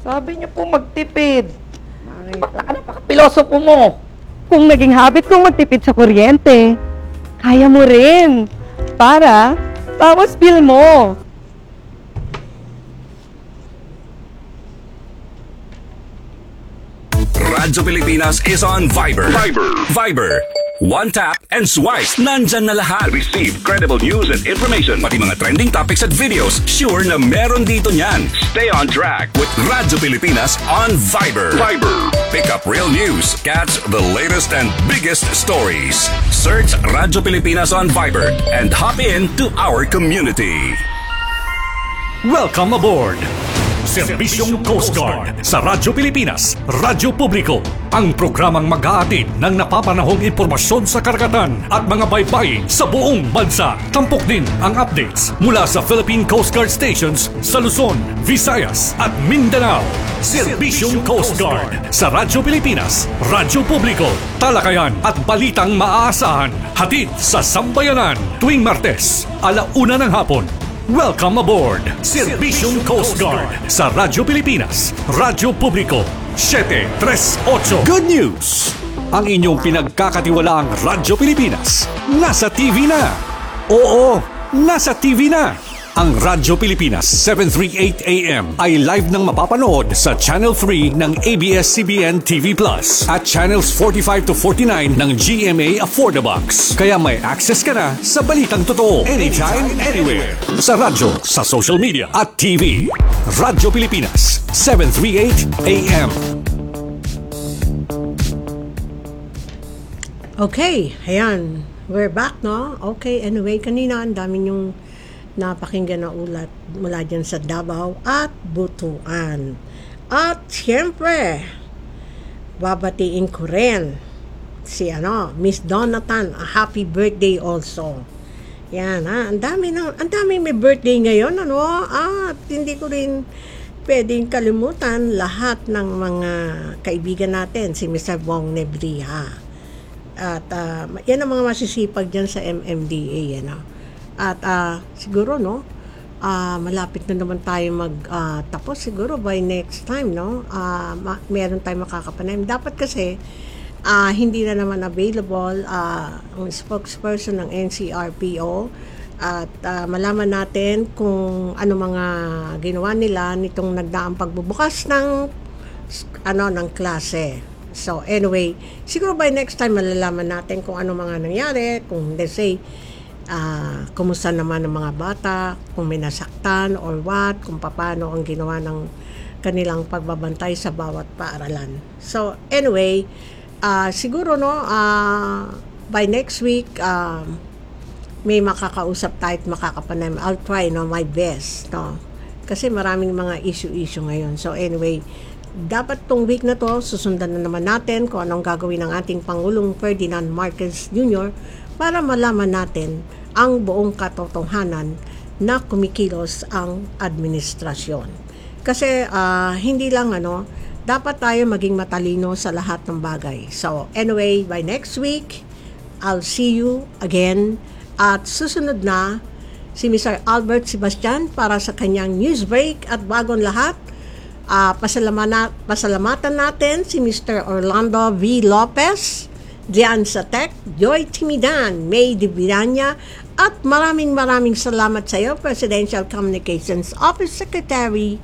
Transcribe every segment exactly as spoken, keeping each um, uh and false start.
Sabi niyo po magtipid. Bakla ka na, paka-pilosopo mo. Kung naging habit kong magtipid sa kuryente, kaya mo rin. Para, bawas bill mo. Radyo Pilipinas is on Viber. Viber. Viber. One tap and swipe. Nandyan na lahat. Receive credible news and information. Pati mga trending topics at videos. Sure na meron dito niyan. Stay on track with Radyo Pilipinas on Viber. Viber. Pick up real news. Catch the latest and biggest stories. Search Radyo Pilipinas on Viber and hop in to our community. Welcome aboard! Serbisyong Coast Guard sa Radyo Pilipinas, Radyo Publiko. Ang programang mag-aatid ng napapanahong impormasyon sa karagatan at mga baybayin sa buong bansa. Tampok din ang updates mula sa Philippine Coast Guard stations sa Luzon, Visayas at Mindanao. Serbisyong Coast Guard sa Radyo Pilipinas, Radyo Publiko. Talakayan at balitang maaasahan. Hatid sa Sambayanan tuwing Martes, alauna ng hapon. Welcome aboard! Serbisyong Coast Guard sa Radyo Pilipinas, Radyo Publiko, seven three eight. Good news! Ang inyong pinagkakatiwalaang Radyo Pilipinas, nasa T V na! Oo, nasa T V na! Ang Radyo Pilipinas seven thirty-eight A M ay live nang mapapanood sa Channel three ng A B S C B N T V Plus at Channels forty-five to forty-nine ng G M A Affordabox. Kaya may access ka na sa balitang totoo anytime, anywhere. Sa radyo, sa social media at T V. Radyo Pilipinas seven thirty-eight A M. Okay, ayan. We're back, no? Okay, anyway, kanina ang dami yung napakinggan na ulat mula dyan sa Davao at Butuan. At siyempre, babatiin ko rin si ano, Miss Donatan, a happy birthday also. Yan, ha? Ang dami na, ang dami may birthday ngayon, ano? At hindi ko rin pwedeng kalimutan lahat ng mga kaibigan natin, si Mister Bong Nebria. At uh, yan ang mga masisipag dyan sa M M D A, yan, no? At uh, siguro, no, uh, malapit na naman tayo mag-tapos. Uh, siguro by next time, no, uh, ma- meron tayong makakapanayam. Dapat kasi, uh, hindi na naman available uh, ang spokesperson ng N C R P O at uh, malaman natin kung ano mga ginawa nila nitong nagdaang pagbubukas ng ano ng klase. So anyway, siguro by next time malalaman natin kung ano mga nangyari, kung let's say Uh, kumusta naman ng mga bata, kung may nasaktan or what, kung paano ang ginawa ng kanilang pagbabantay sa bawat paaralan. So anyway, uh, siguro, no, uh, by next week uh, may makakausap tayo at makakapanayam. I'll try, no, my best, no, kasi maraming mga issue-issue ngayon. So anyway, dapat tong week na to susundan na naman natin kung anong gagawin ng ating Pangulong Ferdinand Marcos Junior para malaman natin ang buong katotohanan na kumikilos ang administrasyon. Kasi uh, hindi lang ano, dapat tayo maging matalino sa lahat ng bagay. So anyway, by next week, I'll see you again. At susunod na si Mister Albert Sebastian para sa kanyang news break. At bagong lahat, uh, pasalamatan, pasalamatan natin si Mister Orlando V. Lopez, diyan sa Tech, Joy Timidan, May Diviranya, at maraming maraming salamat sa iyo, Presidential Communications Office Secretary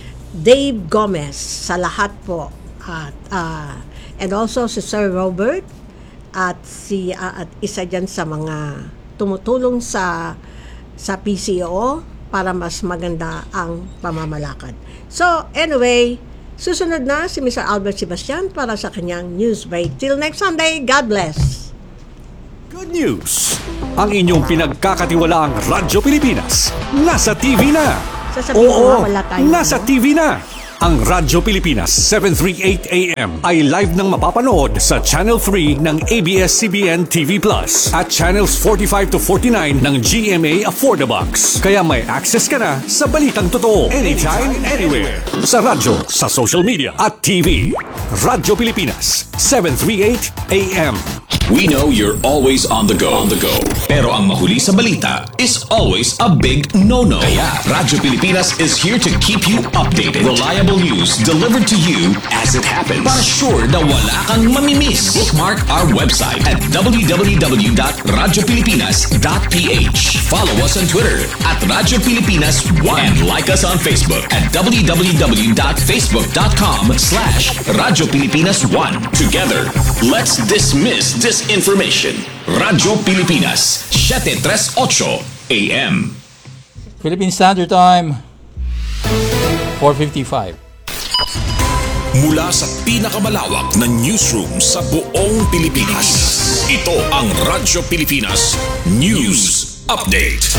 Dave Gomez, sa lahat po. At, uh, and also si Sir Robert, at, si, uh, at isa dyan sa mga tumutulong sa, sa P C O para mas maganda ang pamamalakad. So, anyway, susunod na si Mister Albert Sebastian para sa kanyang news break. Till next Sunday, God bless. Good news! Ang inyong pinagkakatiwalaang Radyo Pilipinas, nasa T V na! Sasabihin ko nga, wala tayo, nasa ano? T V na! Ang Radyo Pilipinas seven thirty-eight A M ay live nang mapapanood sa Channel three ng A B S C B N T V Plus at Channels forty-five to forty-nine ng G M A Affordabox. Kaya may access ka na sa balitang totoo anytime, anywhere. Sa radyo, sa social media at T V. Radyo Pilipinas seven thirty-eight A M. We know you're always on the go. On the go. Pero ang mahuli sa balita is always a big no-no. Kaya Radyo Pilipinas is here to keep you updated. Reliable news delivered to you as it happens. Para sure na wala kang mamimiss. Bookmark our website at w w w dot radyo pilipinas dot p h. Follow us on Twitter at Radyo Pilipinas one and like us on Facebook at w w w dot facebook dot com slash Radyo Pilipinas one. Together, let's dismiss disinformation. Radyo Pilipinas, seven thirty-eight A M. Philippine Standard Time, four fifty-five. Mula sa pinakamalawak na newsroom sa buong Pilipinas, ito ang Radyo Pilipinas News Update.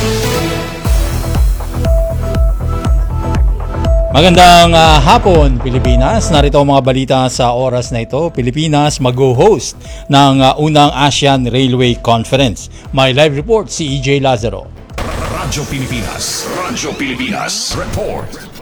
Magandang uh, hapon, Pilipinas. Narito ang mga balita sa oras na ito. Pilipinas mag-host ng uh, unang ASEAN Railway Conference. May live report si E J Lazaro. Radyo Pilipinas, Radyo Pilipinas Report.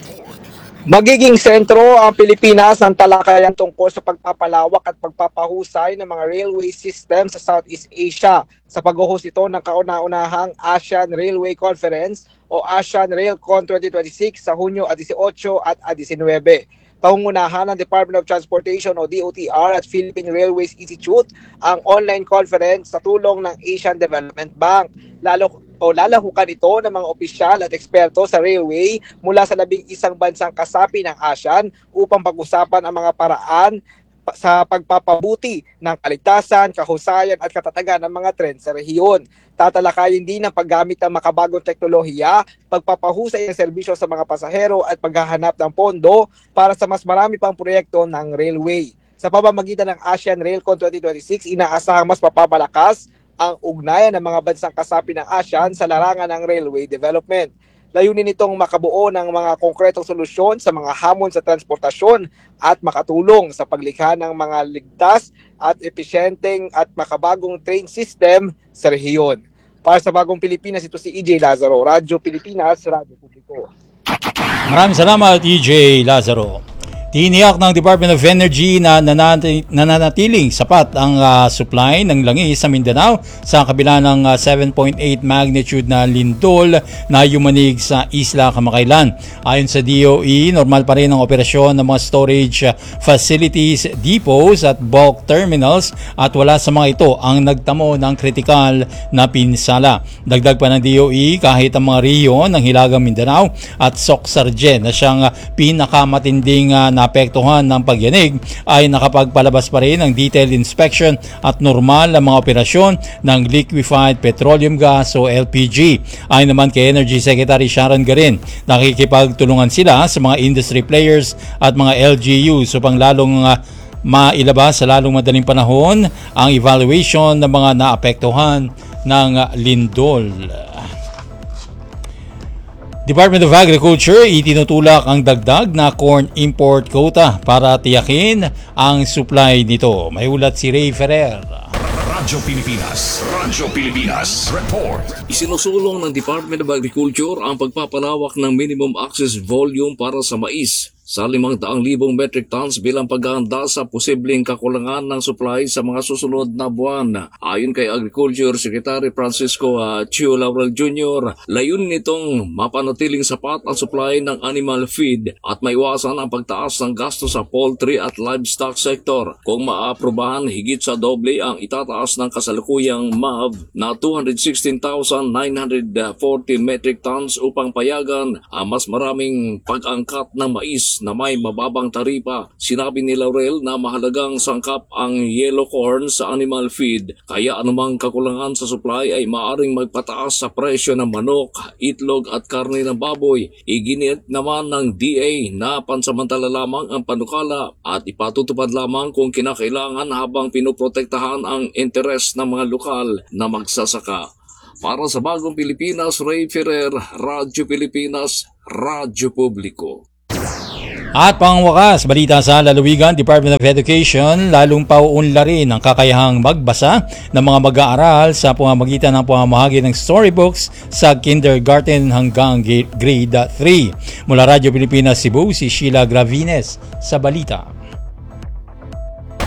Magiging sentro ang Pilipinas ng talakayan tungkol sa pagpapalawak at pagpapahusay ng mga railway system sa Southeast Asia sa pag-host ito ng kauna-unahang ASEAN Railway Conference o ASEAN RailCon twenty twenty-six sa Hunyo eighteen at nineteen. Pangungunahan ng Department of Transportation o D O T R at Philippine Railways Institute ang online conference sa tulong ng Asian Development Bank. Lalo o lalahukan ito ng mga opisyal at eksperto sa railway mula sa labing isang bansang kasapi ng ASEAN upang pag-usapan ang mga paraan sa pagpapabuti ng kaligtasan, kahusayan at katatagan ng mga trend sa rehiyon. Tatalakayin din ang paggamit ng makabagong teknolohiya, pagpapahusay ng serbisyo sa mga pasahero at paghahanap ng pondo para sa mas marami pang proyekto ng railway. Sa pamamagitan ng ASEAN RailCon twenty twenty-six, inaasahang mas mapapalakas ang ugnayan ng mga bansang kasapi ng ASEAN sa larangan ng railway development. Layunin nitong makabuo ng mga konkretong solusyon sa mga hamon sa transportasyon at makatulong sa paglikha ng mga ligtas at epesyenteng at makabagong train system sa rehiyon. Para sa Bagong Pilipinas, ito si E J Lazaro, Radyo Pilipinas, Radyo Publiko. Maraming salamat, E J Lazaro. Tiniyak ng Department of Energy na nanati- nananatiling sapat ang uh, supply ng langis sa Mindanao sa kabila ng uh, seven point eight magnitude na lindol na yumanig sa Isla Kamakailan. Ayon sa D O E, normal pa rin ang operasyon ng mga storage facilities, depots at bulk terminals at wala sa mga ito ang nagtamo ng kritikal na pinsala. Dagdag pa ng D O E, kahit ang mga riyon ng Hilagang Mindanao at Soc-Sargen na siyang uh, pinakamatinding uh, naapektuhan ng pagyanig ay nakapagpalabas pa rin ng detailed inspection at normal na mga operasyon ng liquefied petroleum gas o L P G. Ayon naman kay Energy Secretary Sharon Garin, nakikipagtulungan sila sa mga industry players at mga L G Us upang lalong uh, mailabas sa lalong madaling panahon ang evaluation ng mga naapektuhan ng uh, lindol. Department of Agriculture itinutulak ang dagdag na corn import quota para tiyakin ang supply nito. May ulat si Ray Ferrer. Radyo Pilipinas, Radyo Pilipinas Report. Isinusulong ng Department of Agriculture ang pagpapalawak ng minimum access volume para sa mais sa limang daang libong metric tons bilang paghahanda sa posibleng kakulangan ng supply sa mga susunod na buwan. Ayon kay Agriculture Secretary Francisco uh, Chio Laurel Junior, layunin nitong mapanatiling sapat ang supply ng animal feed at maiwasan ang pagtaas ng gasto sa poultry at livestock sector. Kung maaprubahan, higit sa doble ang itataas ng kasalukuyang M A V na two hundred sixteen thousand nine hundred forty metric tons upang payagan ang mas maraming pag-angkat ng mais na may mababang taripa. Sinabi ni Laurel na mahalagang sangkap ang yellow corn sa animal feed, kaya anumang kakulangan sa supply ay maaring magpataas sa presyo ng manok, itlog at karne ng baboy. Iginit naman ng D A na pansamantala lamang ang panukala at ipatutupad lamang kung kinakailangan habang pinoprotektahan ang interes ng mga lokal na magsasaka. Para sa Bagong Pilipinas, Ray Ferrer, Radyo Pilipinas, Radyo Publiko. At pangwakas, balita sa lalawigan, Department of Education lalong pauunlarin ang kakayahang magbasa ng mga mag-aaral sa pamamagitan ng pamamahagi ng storybooks sa kindergarten hanggang grade three. Mula Radyo Pilipinas Cebu, si Sheila Gravines sa balita.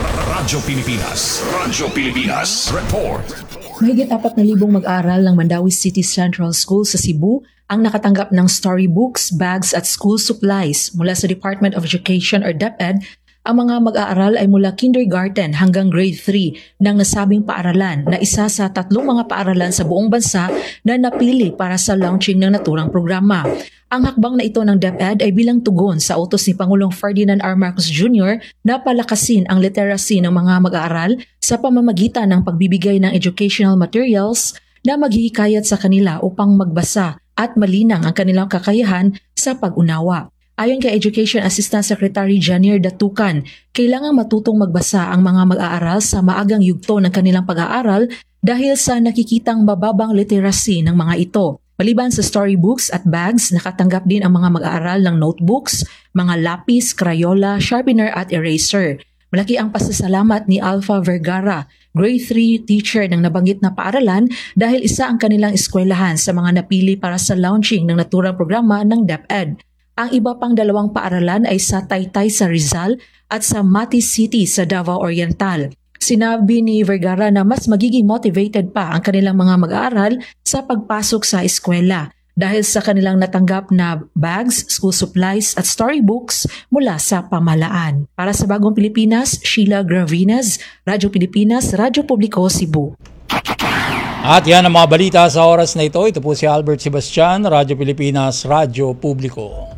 Radyo Pilipinas. Radyo Pilipinas. Report. Mahigit apat na libong mag-aaral ng Mandawi City Central School sa Cebu ang nakatanggap ng storybooks, bags at school supplies mula sa Department of Education or DepEd. Ang mga mag-aaral ay mula kindergarten hanggang grade three ng nasabing paaralan na isa sa tatlong mga paaralan sa buong bansa na napili para sa launching ng naturang programa. Ang hakbang na ito ng DepEd ay bilang tugon sa utos ni Pangulong Ferdinand R. Marcos Junior na palakasin ang literacy ng mga mag-aaral sa pamamagitan ng pagbibigay ng educational materials na maghihikayat sa kanila upang magbasa at malinang ang kanilang kakayahan sa pag-unawa. Ayon kay Education Assistant Secretary Janier Datukan, kailangang matutong magbasa ang mga mag-aaral sa maagang yugto ng kanilang pag-aaral dahil sa nakikitang mababang literacy ng mga ito. Maliban sa storybooks at bags, nakatanggap din ang mga mag-aaral ng notebooks, mga lapis, crayola, sharpener at eraser. Malaki ang pasasalamat ni Alpha Vergara, grade three teacher ng nabanggit na paaralan dahil isa ang kanilang eskwelahan sa mga napili para sa launching ng naturang programa ng DepEd. Ang iba pang dalawang paaralan ay sa Taytay sa Rizal at sa Mati City sa Davao Oriental. Sinabi ni Vergara na mas magiging motivated pa ang kanilang mga mag-aaral sa pagpasok sa eskwela dahil sa kanilang natanggap na bags, school supplies at storybooks mula sa pamahalaan. Para sa Bagong Pilipinas, Sheila Gravinas, Radyo Pilipinas, Radyo Publiko, Cebu. At yan ang mga balita sa oras na ito. Ito po si Albert Sebastian, Radyo Pilipinas, Radyo Publiko.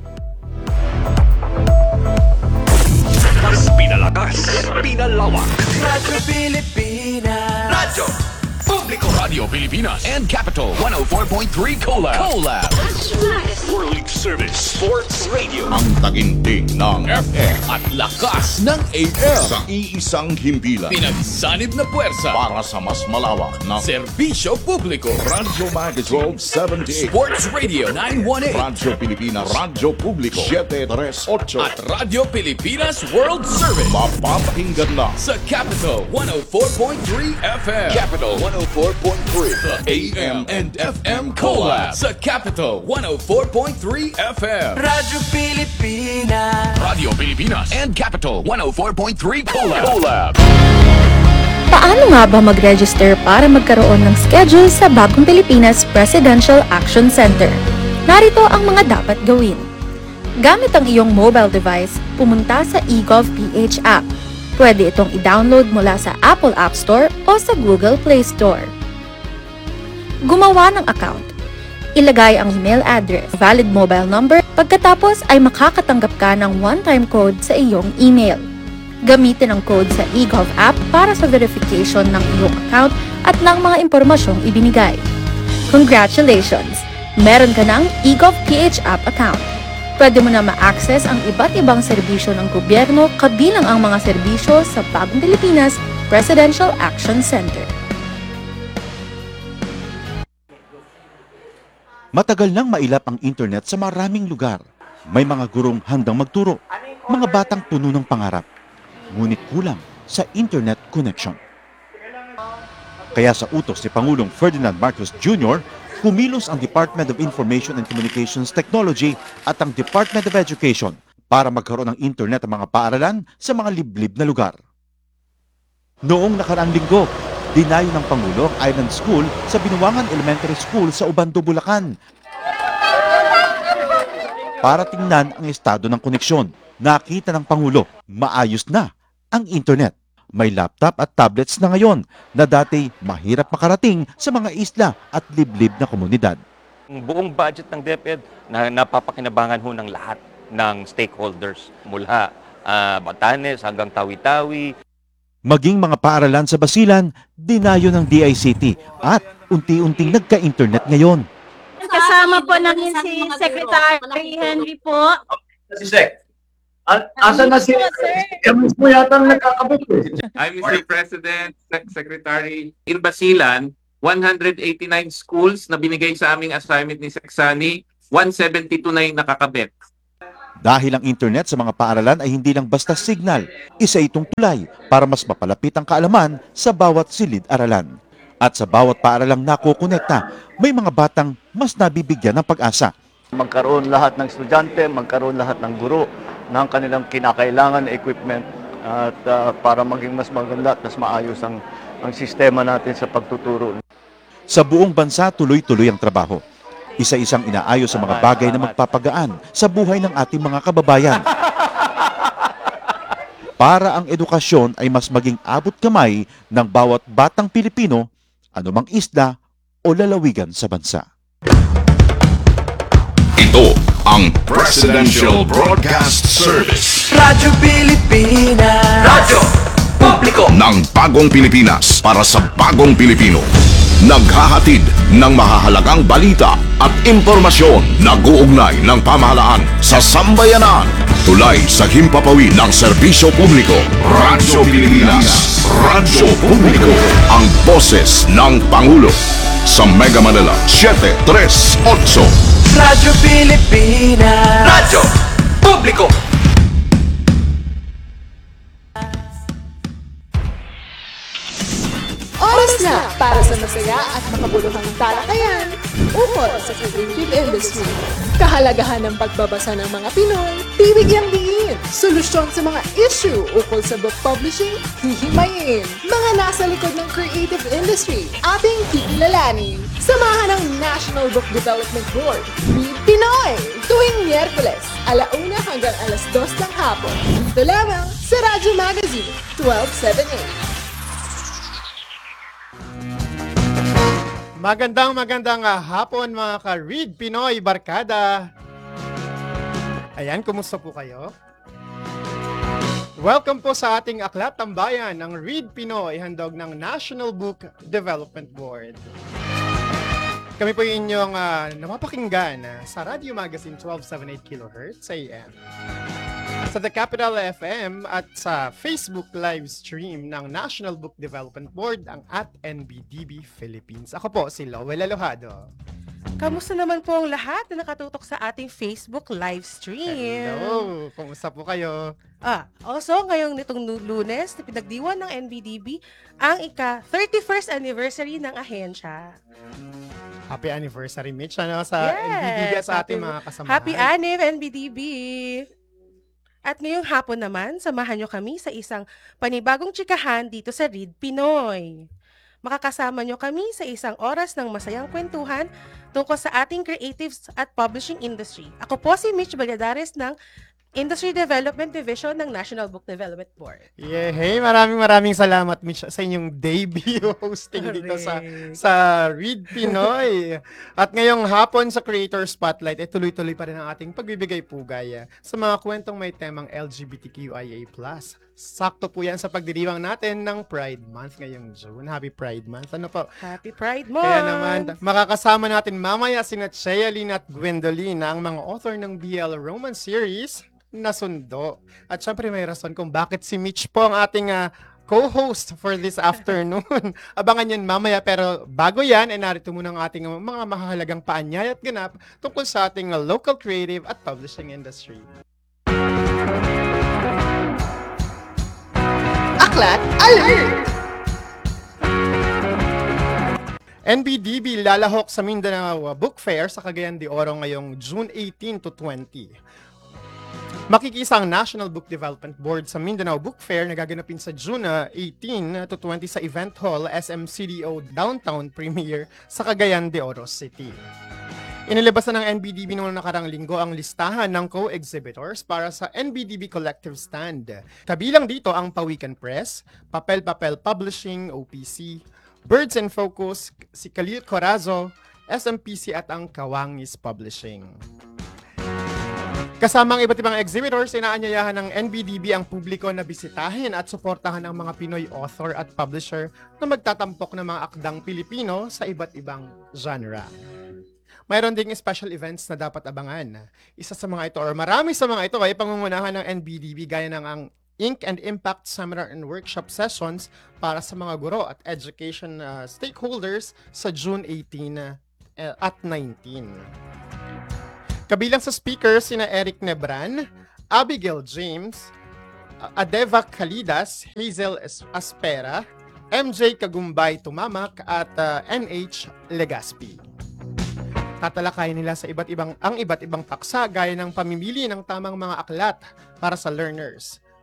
Mas pinalakas, pinalawak. Radyo Pilipinas. Radyo Publiko. Radio Pilipinas and Capital one oh four point three Collab. Collab. World Service Sports Radio. Ang taginting ng F M At lakas ng A M. sa iisang himpilan Pinagsanib na puwersa. para sa mas malawak na Serbisyo Publiko. Radyo Magazine twelve seventy-eight, Sports Radio nine one eight. Radyo Pilipinas, Radyo Publiko seven thirty-eight. At Radio Pilipinas World Service. Mapapakinggan na Sa Capital one oh four point three F M. Capital one oh four point three. The A M and F M Collab. Sa Capital one oh four point three F M. Radyo Pilipinas. Radio Pilipinas and Capital one oh four point three Collab. Collab. Paano nga ba mag-register para magkaroon ng schedule sa Bagong Pilipinas Presidential Action Center? Narito ang mga dapat gawin. Gamit ang iyong mobile device, pumunta sa eGovPH app. Pwede itong i-download mula sa Apple App Store o sa Google Play Store. Gumawa ng account. Ilagay ang email address, valid mobile number, pagkatapos ay makakatanggap ka ng one-time code sa iyong email. Gamitin ang code sa eGov app para sa verification ng iyong account at ng mga impormasyong ibinigay. Congratulations! Meron ka ng eGovPH app account. Pwede mo na ma-access ang iba't ibang serbisyo ng gobyerno kabilang ang mga serbisyo sa Bagong Pilipinas Presidential Action Center. Matagal nang mailap ang internet sa maraming lugar. May mga gurong handang magturo, mga batang puno ng pangarap. Ngunit kulang sa internet connection. Kaya sa utos ni Pangulong Ferdinand Marcos Junior, kumilos ang Department of Information and Communications Technology at ang Department of Education para magkaroon ng internet ang mga paaralan sa mga liblib na lugar. Noong nakaraang linggo, dinayo ng Pangulo ang Island School sa Binuangan Elementary School sa Ubando, Bulacan para tingnan ang estado ng koneksyon. Nakita ng Pangulo, maayos na ang internet. May laptop at tablets na ngayon na dati mahirap makarating sa mga isla at liblib na komunidad. Ang buong budget ng DepEd na napapakinabangan ho ng lahat ng stakeholders mula uh, Batanes hanggang Tawi-Tawi. Maging mga paaralan sa Basilan, dinayo ng D I C T at unti-unting nagka-internet ngayon. Kasama po namin si Secretary Henry po. Si Sec. Asan na si Kami po yata ang nakakabot eh. I'm Mister President, Sec- Secretary. In Basilan, one hundred eighty-nine schools na binigay sa aming assignment ni Seksani, one seventy-two na yung nakakabit. Dahil ang internet sa mga paaralan ay hindi lang basta signal, isa itong tulay para mas mapalapit ang kaalaman sa bawat silid-aralan. At sa bawat paaralang nakokonekta, may mga batang mas nabibigyan ng pag-asa. Magkaroon lahat ng estudyante, magkaroon lahat ng guro ng kanilang kinakailangan na equipment at ah, para maging mas maganda at mas maayos ang, ang sistema natin sa pagtuturo. Sa buong bansa, tuloy-tuloy ang trabaho. Isa-isang inaayos sa mga bagay na magpapagaan sa buhay ng ating mga kababayan. Para ang edukasyon ay mas maging abot kamay ng bawat batang Pilipino, anumang isla o lalawigan sa bansa. Ito ang Presidential Broadcast Service. Radyo Pilipinas. Radyo Publiko ng bagong Pilipinas para sa bagong Pilipino. Naghahatid ng mahahalagang balita at impormasyon na guugnay ng pamahalaan sa sambayanan. Tulay sa himpapawid ng serbisyo publiko. Radyo Pilipinas. Radyo Publiko. Ang boses ng Pangulo. Sa Mega Manila, seven three eight. Radyo Pilipinas. Radyo Publiko. Oras na para sa masaya at makabuluhang talakayan ukol sa creative industry. Kahalagahan ng pagbabasa ng mga Pinoy, bibigyang diin. Solusyon sa mga issue ukol sa book publishing, hihimayin. Mga nasa likod ng creative industry, ating kikilalanin. Samahan ng National Book Development Board, Read Pinoy, tuwing Miyerkules, alauna hanggang alas dos ng hapon. Dito lamang sa Radyo Magazine, twelve seventy-eight. Magandang magandang uh, hapon mga ka-Read Pinoy Barkada. Ayan, kumusta po kayo? Welcome po sa ating Aklat Tambayan ng Read Pinoy, handog ng National Book Development Board. Kami po yung inyong uh, napapakinggan uh, sa Radio Magazine twelve seventy-eight kilohertz A M. Sa The Capital F M at sa Facebook live stream ng National Book Development Board, ang at N B D B Philippines. Ako po si Lowell Alojado. Kamusta naman po ang lahat na nakatutok sa ating Facebook live stream? Hello! Kumusta po kayo? Ah, also, ngayong nitong Lunes, pinagdiwan ng N B D B ang ika-thirty-first anniversary ng ahensya. Happy anniversary, Mitch, ano, sa yes, N B D B at sa ating mga kasamahan. Happy Anniv, N B D B! At ngayong hapon naman, samahan nyo kami sa isang panibagong tsikahan dito sa Read Pinoy. Makakasama nyo kami sa isang oras ng masayang kwentuhan tungkol sa ating creatives at publishing industry. Ako po si Mitch Valladares ng Industry Development Division ng National Book Development Board. Yeah, hey, maraming maraming salamat Mitch sa inyong debut hosting dito sa sa Read Pinoy. At ngayong hapon sa Creator Spotlight, eh, tuloy-tuloy pa rin ang ating pagbibigay pugay sa mga kwentong may temang L G B T Q I A plus. Sakto po yan sa pagdiriwang natin ng Pride Month ngayong June. Happy Pride Month. Ano po? Happy Pride Month! Kaya naman, makakasama natin mamaya sina Cheyaline at Gwendolyn na ang mga author ng B L romance series na Sundo. At syempre may rason kung bakit si Mitch po ang ating uh, co-host for this afternoon. Abangan yan mamaya, pero bago yan, ay narito muna ang ating mga mahalagang paanyay at ganap tungkol sa ating uh, local creative at publishing industry. Aklat Alert! N B D B lalahok sa Mindanao Book Fair sa Cagayan de Oro ngayong June eighteen to twenty. Makikisa ang National Book Development Board sa Mindanao Book Fair na gaganapin sa June eighteen to twenty sa Event Hall S M C D O Downtown Premier sa Cagayan de Oro City. Inilabas na ng N B D B noong nakarang linggo ang listahan ng co-exhibitors para sa N B D B Collective Stand. Kabilang dito ang Pawikan Press, Papel Papel Publishing, O P C, Birds and Focus, si Khalil Corazo, S M P C at ang Kawangis Publishing. Kasama ang iba't ibang exhibitors, inaanyayahan ng N B D B ang publiko na bisitahin at suportahan ang mga Pinoy author at publisher na magtatampok ng mga akdang Pilipino sa iba't ibang genre. Mayroon ding special events na dapat abangan. Isa sa mga ito or marami sa mga ito ay pangungunahan ng N B D B gaya ng ang Ink and Impact Seminar and Workshop Sessions para sa mga guro at education uh, stakeholders sa June eighteen uh, at nineteen. Kabilang sa speakers sina Eric Nebran, Abigail James, Adeva Calidas, Hazel Aspera, M J Kagumbay Tumamak at uh, N H Legaspi. Tatalakayin nila sa iba't ibang ang iba't ibang paksa gaya ng pamimili ng tamang mga aklat para sa learners,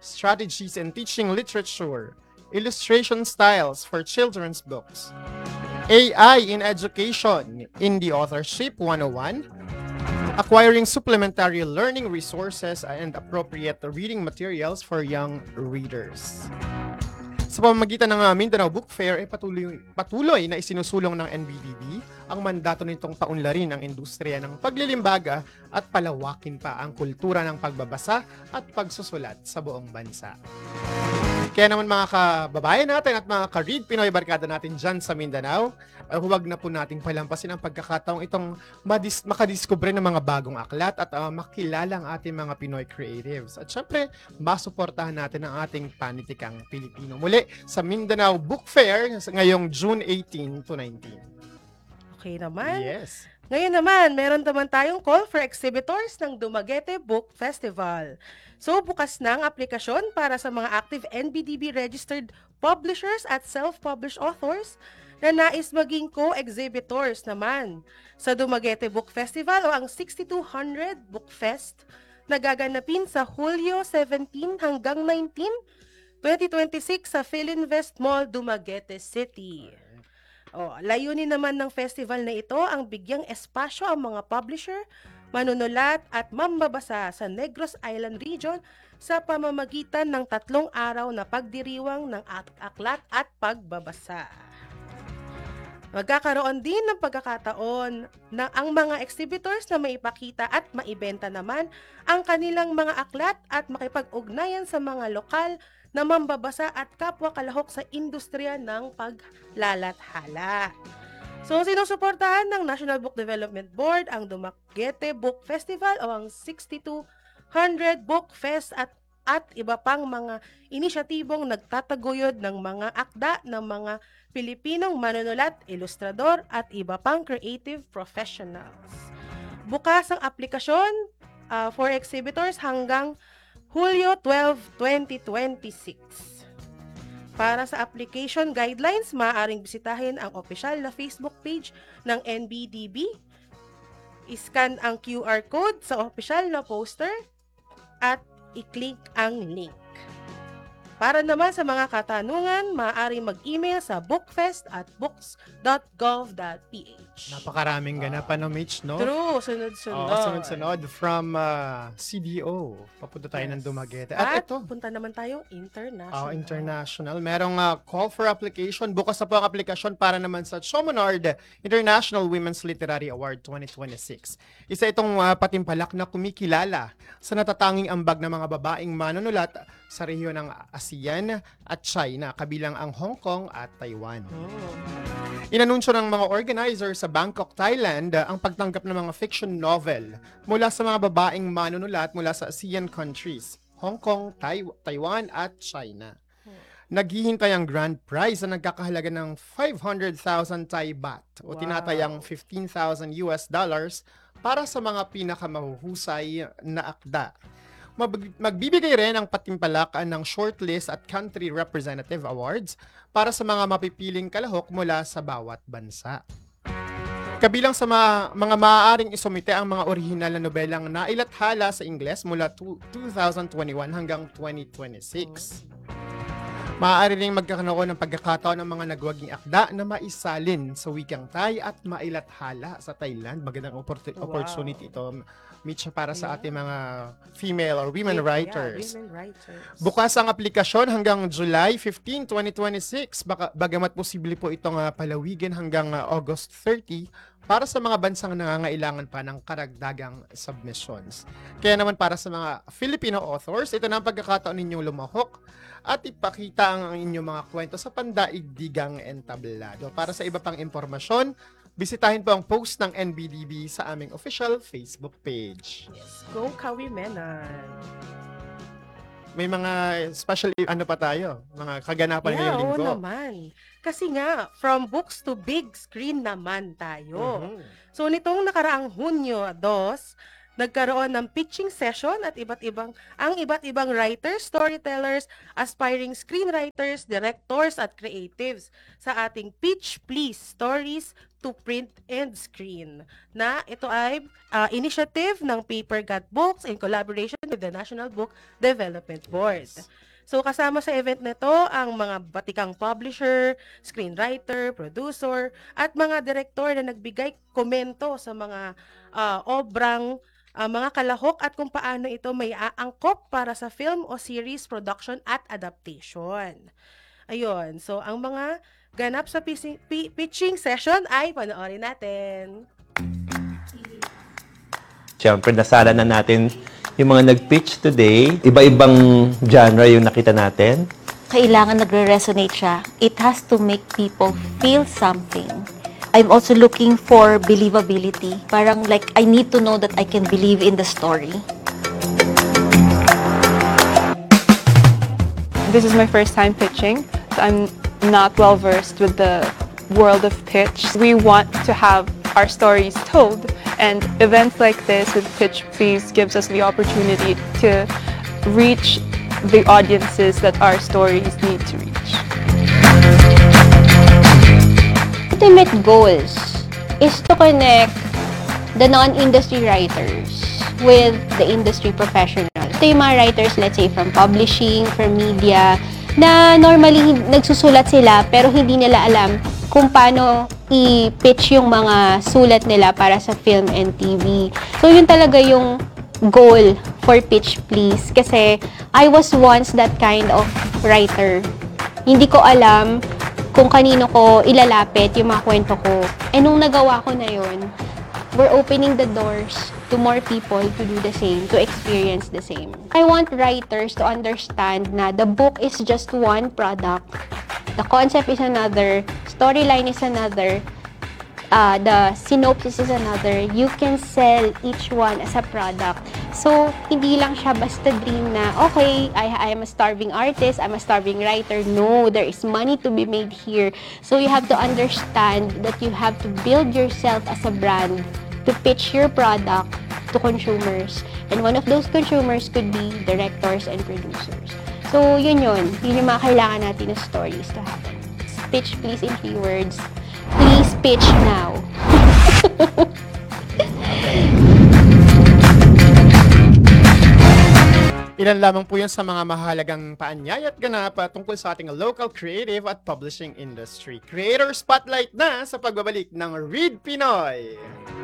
Strategies in Teaching Literature, Illustration Styles for Children's Books, A I in Education, Indie Authorship one oh one, Acquiring Supplementary Learning Resources and Appropriate Reading Materials for Young Readers. Sa pamamagitan ng uh, Mindanao Book Fair, ay patuloy, patuloy na isinusulong ng N B D B ang mandato nitong paunlarin ang industriya ng paglilimbaga at palawakin pa ang kultura ng pagbabasa at pagsusulat sa buong bansa. Kaya naman mga kababayan natin at mga ka-Read Pinoy barkada natin dyan sa Mindanao, uh, huwag na po nating palampasin ang pagkakataong itong madis- makadiskubre ng mga bagong aklat at uh, makilala ang ating mga Pinoy creatives. At syempre, masuportahan natin ang ating panitikang Pilipino. Muli sa Mindanao Book Fair ngayong June eighteen to nineteen. Okay naman. Yes. Ngayon naman, meron naman tayong call for exhibitors ng Dumaguete Book Festival. So, bukas na ang aplikasyon para sa mga active N B D B registered publishers at self-published authors na nais maging co-exhibitors naman sa Dumaguete Book Festival o ang sixty-two hundred Book Fest na gaganapin sa Hulyo seventeen hanggang nineteen, twenty twenty-six sa Philinvest Mall, Dumaguete City. O, layunin naman ng festival na ito ang bigyang espasyo ang mga publisher, manunulat at mambabasa sa Negros Island Region sa pamamagitan ng tatlong araw na pagdiriwang ng ak- aklat at pagbabasa. Magkakaroon din ng pagkakataon na ang mga exhibitors na maipakita at maibenta naman ang kanilang mga aklat at makipag-ugnayan sa mga lokal na mambabasa at kapwa kalahok sa industriya ng paglalathala. So, sinusuportahan ng National Book Development Board ang Dumaguete Book Festival o ang sixty-two hundred Book Fest at, at iba pang mga inisyatibong nagtataguyod ng mga akda ng mga Pilipinong manunulat, ilustrador at iba pang creative professionals. Bukas ang aplikasyon uh, for exhibitors hanggang Hulyo twelve, twenty twenty-six. Para sa application guidelines, maaaring bisitahin ang opisyal na Facebook page ng N B D B. I-scan ang Q R code sa opisyal na poster at i-click ang link. Para naman sa mga katanungan, maaaring mag-email sa bookfest at books dot gov dot p h. Napakaraming ganapan, no, Mitch, no? True, sunod-sunod. Oo, sunod-sunod. From uh, C D O, papunta tayo ng Dumaguete. At, At ito, punta naman tayo international. oh, international. Merong uh, call for application. Bukas na po ang aplikasyon para naman sa Chomonard International Women's Literary Award twenty twenty-six. Isa itong uh, patimpalak na kumikilala sa natatanging ambag ng mga babaeng manunulat sa rehiyon ng ASEAN at China, kabilang ang Hong Kong at Taiwan. Oh. Inanunsyo ng mga organizer sa Bangkok, Thailand, ang pagtanggap ng mga fiction novel mula sa mga babaeng manunulat mula sa ASEAN countries, Hong Kong, Tai- Taiwan at China. Naghihintay ang grand prize na nagkakahalaga ng five hundred thousand Thai baht o Wow. tinatayang fifteen thousand U S dollars para sa mga pinakamahuhusay na akda. Mag- magbibigay rin ang patimpalakan ng shortlist at country representative awards para sa mga mapipiling kalahok mula sa bawat bansa. Kabilang sa mga, mga maaaring isumite ang mga orihinal na nobelang nailathala sa Ingles mula two thousand twenty-one hanggang twenty twenty-six. Maaari ring magkakaroon ng pagkakataon ng mga nagwaging akda na maisalin sa wikang Thai at mailathala sa Thailand. Magandang oppor- Wow. opportunity ito, Mitch, para sa ating mga female or women Yeah, writers. women writers. Bukas ang aplikasyon hanggang July fifteenth, twenty twenty-six. Baka, bagamat posible po itong uh, palawigin hanggang uh, August thirtieth para sa mga bansang nangangailangan pa ng karagdagang submissions. Kaya naman para sa mga Filipino authors, ito na ang pagkakataon ninyong lumahok at ipakita ang inyong mga kwento sa pandaigdigang entablado. Para sa iba pang impormasyon, bisitahin po ang post ng N B D B sa aming official Facebook page. Yes, go Kawimenan. May mga special ano pa tayo, mga kaganapan Yeah, ngayong oo linggo. naman. Kasi nga, from books to big screen naman tayo. Mhm. So, nitong nakaraang Hunyo dos, nagkaroon ng pitching session at iba't ibang ang iba't ibang writers, storytellers, aspiring screenwriters, directors at creatives sa ating Pitch Please Stories to Print and Screen, na ito ay uh, initiative ng Paper Got Books in collaboration with the National Book Development Board. So kasama sa event nito ang mga batikang publisher, screenwriter, producer, at mga direktor na nagbigay komento sa mga uh, obrang uh, mga kalahok at kung paano ito may aangkop para sa film o series production at adaptation. Ayun, so ang mga ganap sa pitching, pitching session ay panoorin natin. Siyempre, nasala na natin yung mga nag-pitch today. Iba-ibang genre yung nakita natin. Kailangan nagre-resonate siya. It has to make people feel something. I'm also looking for believability. Parang like, I need to know that I can believe in the story. This is my first time pitching. So I'm not well versed with the world of pitch. We want to have our stories told, and events like this with Pitch Please gives us the opportunity to reach the audiences that our stories need to reach. Ultimate goals is to connect the non-industry writers with the industry professionals. Ito yung mga writers, let's say, from publishing, from media, na normally nagsusulat sila pero hindi nila alam kung paano i-pitch yung mga sulat nila para sa film and T V. So yun talaga yung goal for Pitch Please kasi I was once that kind of writer. Hindi ko alam kung kanino ko ilalapit yung mga kwento ko. Eh nung nagawa ko na yun, we're opening the doors to more people to do the same, to experience the same. I want writers to understand na the book is just one product. The concept is another, storyline is another, uh, the synopsis is another. You can sell each one as a product. So, hindi lang siya basta dream na, okay, I, I am a starving artist, I'm a starving writer. No, there is money to be made here. So, you have to understand that you have to build yourself as a brand to pitch your product to consumers. And one of those consumers could be directors and producers. So, yun yun. Yun yung mga kailangan natin na stories to happen. Pitch please in three words. Please pitch now. Ilan lamang po yun sa mga mahalagang paanyaya at ganap tungkol sa ating local creative at publishing industry. Creator Spotlight na sa pagbabalik ng Read Pinoy!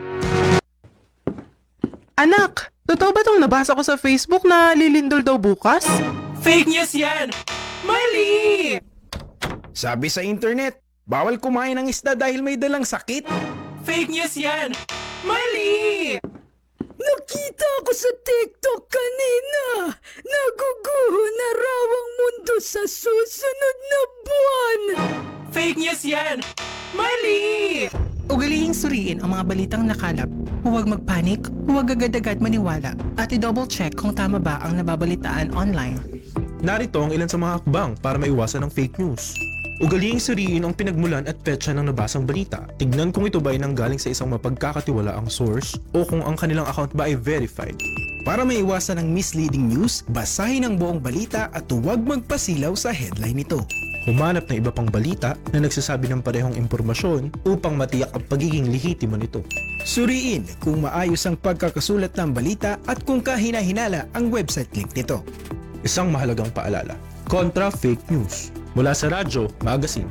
Anak, totoo ba itong nabasa ko sa Facebook na lilindol daw bukas? Fake news yan! Mali! Sabi sa internet, bawal kumain ng isda dahil may dalang sakit. Fake news yan! Mali! Nakita ko sa TikTok kanina. Naguguho na raw ang mundo sa susunod na buwan. Fake news yan! Mali! Ugalihing suriin ang mga balitang nakalap. Huwag magpanik, huwag agad-agad maniwala, at i-double check kung tama ba ang nababalitaan online. Narito ang ilan sa mga hakbang para maiwasan ang fake news. Ugalihing suriin ang pinagmulan at petsa ng nabasang balita. Tignan kung ito ba ay nanggaling sa isang mapagkakatiwalaang source o kung ang kanilang account ba ay verified. Para maiwasan ang misleading news, basahin ang buong balita at huwag magpasilaw sa headline nito. Humanap ng iba pang balita na nagsasabi ng parehong impormasyon upang matiyak ang pagiging lehitimo nito. Suriin kung maayos ang pagkakasulat ng balita at kung kahina-hinala ang website link nito. Isang mahalagang paalala, kontra fake news. Mula sa Radyo Magazine.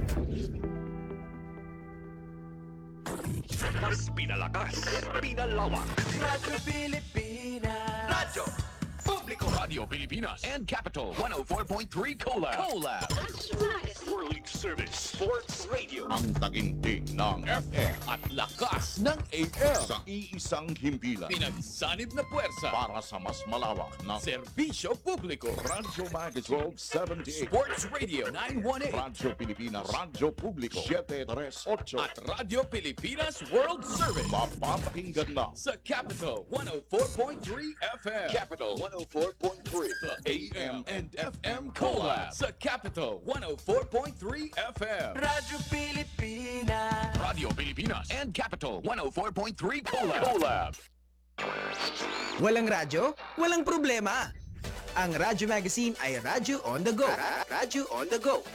Mas pinalakas, pinalawak. Radyo Pilipinas. Radyo Publiko. Radio Pilipinas and Capital one oh four point three Collab. Collab. World Service Sports Radio. Ang taginting ng F M at lakas ng A M. Sa iisang himpilan. Pinagsanib na puwersa para sa mas malawak na serbisyo publiko. Radyo Magazine twelve seventy-eight. Sports Radio nine eighteen. Radyo Pilipinas. Radyo Publiko seven thirty-eight. At Radyo Pilipinas World Service. Mapapakinggan na sa Capital one oh four point three F M. Capital one oh four point three. The A M and F M Collab sa Capital one oh four point three F M. Radyo Pilipinas. Radio Pilipinas and Capital one oh four point three Collab. Collab. Walang radyo? Walang problema. Ang Radyo Magazine ay Radyo on the Go. Radyo on the Go.